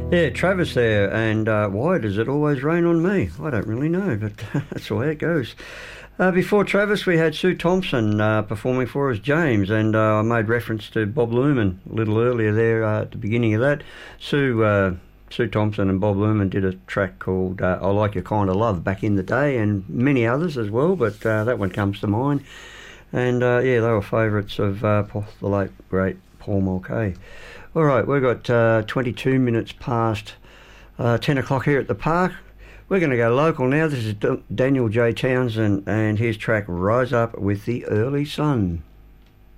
Yeah, Travis there, and why does it always rain on me? I don't really know, but that's the way it goes. Before Travis, we had Sue Thompson performing for us, James, and I made reference to Bob Luman a little earlier there at the beginning of that. Sue Thompson and Bob Luman did a track called I Like Your Kind of Love back in the day, and many others as well, but that one comes to mind. And yeah, they were favourites of the late, great Paul Mulcahy. All right, we've got 22 minutes past 10 o'clock here at the park. We're going to go local now. This is Daniel J. Townsend and his track Rise Up with the Early Sun.